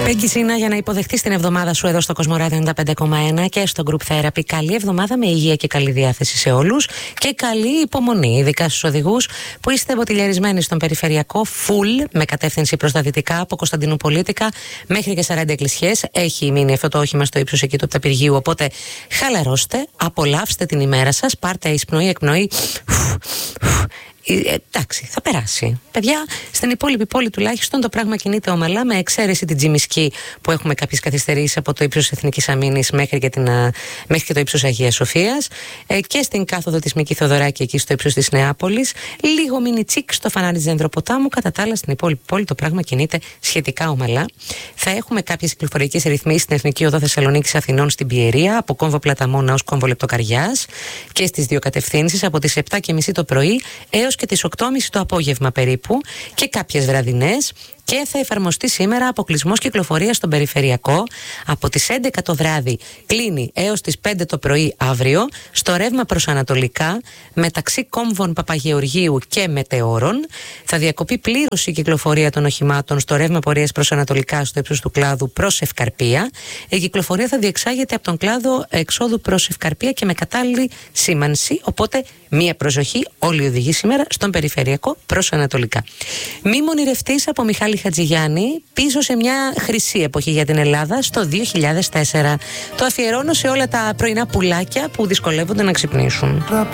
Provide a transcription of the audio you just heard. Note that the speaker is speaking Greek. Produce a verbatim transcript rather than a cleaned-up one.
Πέγγι Ζήνα, για να υποδεχτείς την εβδομάδα σου εδώ στο Κοσμοράδιο ενενήντα πέντε κόμμα ένα και στο Group Therapy. Καλή εβδομάδα με υγεία και καλή διάθεση σε όλους και καλή υπομονή, ειδικά στους οδηγούς που είστε μποτιλιαρισμένοι στον περιφερειακό, full, με κατεύθυνση προς τα δυτικά, από Κωνσταντινούπολίτικα μέχρι και σαράντα εκκλησιές. Έχει μείνει αυτό το όχημα στο ύψος εκεί του Πταπυργίου, οπότε χαλαρώστε, απολαύστε την ημέρα σας, πάρτε εισπνοή, εκπνοή. Ε, εντάξει, θα περάσει. Παιδιά, στην υπόλοιπη πόλη τουλάχιστον το πράγμα κινείται ομαλά, με εξαίρεση την Τζιμισκή που έχουμε κάποιες καθυστερήσεις από το ύψος της Εθνικής Αμήνης μέχρι και, την, μέχρι και το ύψος Αγίας Σοφίας, ε, και στην κάθοδο της Μίκη Θοδωράκη εκεί στο ύψος της Νεάπολης. Λίγο μίνι τσικ στο φανάρι της Δεντροποτάμου. Κατά τα άλλα, στην υπόλοιπη πόλη το πράγμα κινείται σχετικά ομαλά. Θα έχουμε κάποιες κυκλοφοριακές ρυθμίσεις στην Εθνική Οδό Θεσσαλονίκης Αθηνών στην Πιερία, από κόμβο Πλαταμόνα ως κόμβο Λεπτοκαριάς, και στις δύο κατευθύνσεις από τις επτά και μισή το πρωί έως και τις οκτώ και μισή το απόγευμα περίπου, και κάποιες βραδινές. Και θα εφαρμοστεί σήμερα αποκλεισμός κυκλοφορίας στον περιφερειακό από τις έντεκα το βράδυ, κλείνει, έως τις πέντε το πρωί αύριο, στο ρεύμα προς Ανατολικά μεταξύ κόμβων Παπαγεωργίου και Μετεώρων. Θα διακοπεί πλήρως η κυκλοφορία των οχημάτων στο ρεύμα πορείας προς Ανατολικά στο ύψος του κλάδου προς Ευκαρπία. Η κυκλοφορία θα διεξάγεται από τον κλάδο εξόδου προς Ευκαρπία και με κατάλληλη σήμανση, οπότε μία προσοχή όλοι οι οδηγοί σήμερα στον περιφερειακό προς Ανατολικά. Μη μονηρευτείς, από Μιχάλη Χατζηγιάννη, πίσω σε μια χρυσή εποχή για την Ελλάδα στο δύο χιλιάδες τέσσερα. Το αφιερώνω σε όλα τα πρωινά πουλάκια που δυσκολεύονται να ξυπνήσουν.